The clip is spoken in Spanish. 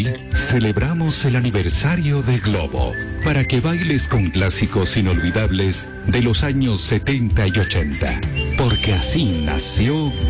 Hoy celebramos el aniversario de Globo para que bailes con clásicos inolvidables de los años 70 y 80. Porque así nació